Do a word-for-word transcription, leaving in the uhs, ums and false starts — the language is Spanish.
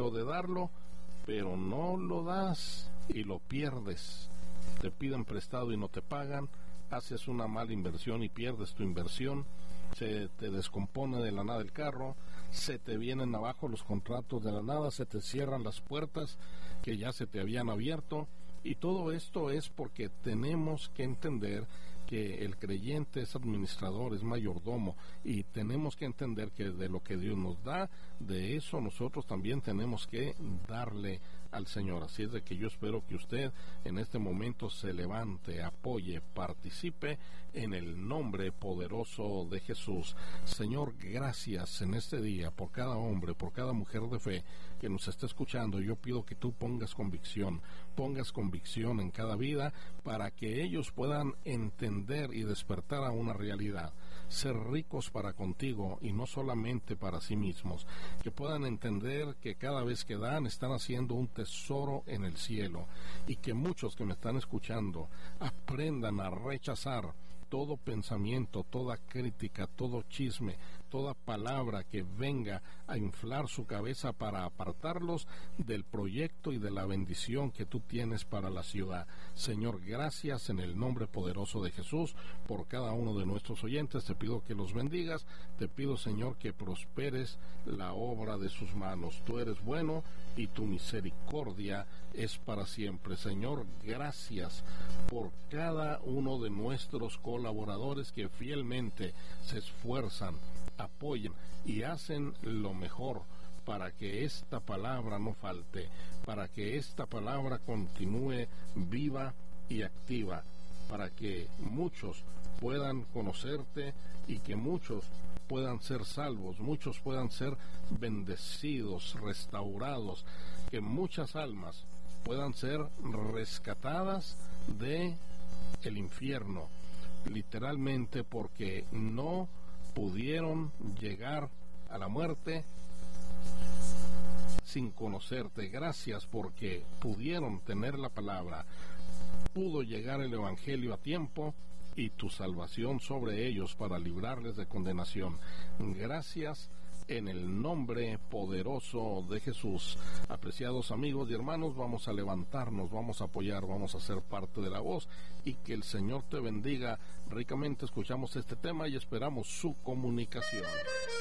deseo de darlo, pero no lo das y lo pierdes. Te piden prestado y no te pagan, haces una mala inversión y pierdes tu inversión, se te descompone de la nada el carro, se te vienen abajo los contratos de la nada, se te cierran las puertas que ya se te habían abierto, y todo esto es porque tenemos que entender que el creyente es administrador, es mayordomo, y tenemos que entender que de lo que Dios nos da, de eso nosotros también tenemos que darle al Señor. Así es de que yo espero que usted en este momento se levante, apoye, participe en el nombre poderoso de Jesús. Señor, gracias en este día por cada hombre, por cada mujer de fe que nos está escuchando. Yo pido que tú pongas convicción, pongas convicción en cada vida para que ellos puedan entender y despertar a una realidad, ser ricos para contigo y no solamente para sí mismos, que puedan entender que cada vez que dan están haciendo un tesoro en el cielo, y que muchos que me están escuchando aprendan a rechazar todo pensamiento, toda crítica, todo chisme, toda palabra que venga a inflar su cabeza para apartarlos del proyecto y de la bendición que tú tienes para la ciudad. Señor, gracias en el nombre poderoso de Jesús por cada uno de nuestros oyentes. Te pido que los bendigas, te pido, Señor, que prosperes la obra de sus manos. Tú eres bueno y tu misericordia es para siempre. Señor, gracias por cada uno de nuestros colaboradores que fielmente se esfuerzan, apoyan y hacen lo mejor para que esta palabra no falte, para que esta palabra continúe viva y activa, para que muchos puedan conocerte y que muchos puedan ser salvos, muchos puedan ser bendecidos, restaurados, que muchas almas puedan ser rescatadas de el infierno, literalmente, porque no pudieron llegar a la muerte sin conocerte. Gracias porque pudieron tener la palabra, pudo llegar el evangelio a tiempo y tu salvación sobre ellos para librarles de condenación. Gracias en el nombre poderoso de Jesús. Apreciados amigos y hermanos, vamos a levantarnos, vamos a apoyar, vamos a ser parte de la voz, y que el Señor te bendiga ricamente. Escuchamos este tema y esperamos su comunicación.